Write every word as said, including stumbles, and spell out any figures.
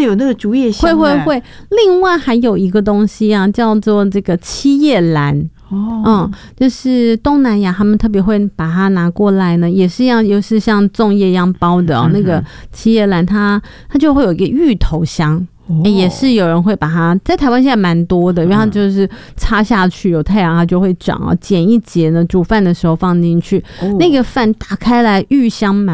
有那个竹叶香、欸， 会会会。另外还有一个东西啊，叫做这个七叶兰。 哦， 嗯，就是东南亚他们特别会把它拿过来呢，也是一样，又是像粽叶一样包的哦。嗯、那个七叶兰它它就会有一个芋头香。哦欸、也是有人会把它在台湾现在蛮多的，因为它就是插下去有太阳它就会长啊，剪一节呢，煮饭的时候放进去，哦、那个饭打开来芋香满